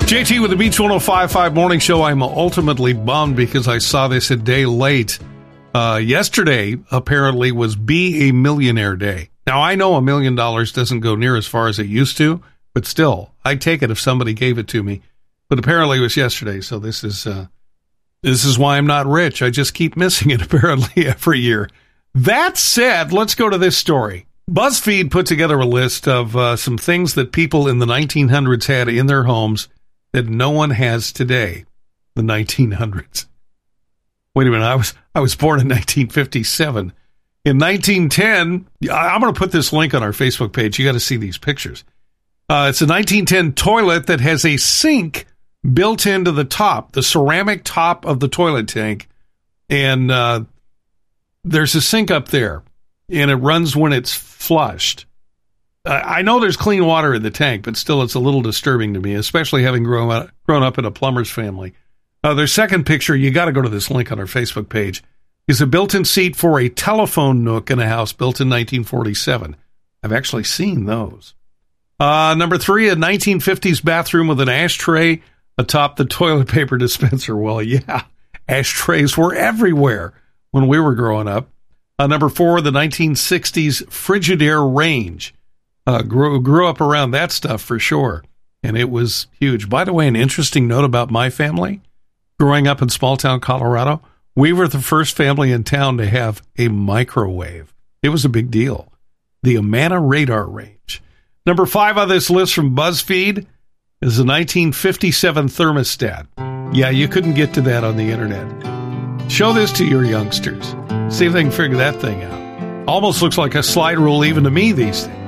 JT with the Beach 105.5 Morning Show. I'm ultimately bummed because I saw this a day late. Yesterday, apparently, was Be a Millionaire Day. Now, I know $1 million doesn't go near as far as it used to, but still, I'd take it if somebody gave it to me. But apparently it was yesterday, so this is why I'm not rich. I just keep missing it, apparently, every year. That said, let's go to this story. BuzzFeed put together a list of some things that people in the 1900s had in their homes that no one has today. The 1900s. Wait a minute, I was born in 1957. In 1910, I'm going to put this link on our Facebook page. You got to see these pictures. It's a 1910 toilet that has a sink built into the top, the ceramic top of the toilet tank. And there's a sink up there, and it runs when it's flushed. I know there's clean water in the tank, but still it's a little disturbing to me, especially having grown up in a plumber's family. Their second picture, you got to go to this link on our Facebook page, is a built-in seat for a telephone nook in a house built in 1947. I've actually seen those. Number 3, a 1950s bathroom with an ashtray atop the toilet paper dispenser. Well, yeah, ashtrays were everywhere when we were growing up. Number 4, the 1960s Frigidaire range. Grew up around that stuff for sure, and it was huge. By the way, an interesting note about my family. Growing up in small-town Colorado, we were the first family in town to have a microwave. It was a big deal. The Amana radar range. Number 5 on this list from BuzzFeed is the 1957 thermostat. Yeah, you couldn't get to that on the internet. Show this to your youngsters. See if they can figure that thing out. Almost looks like a slide rule even to me these days.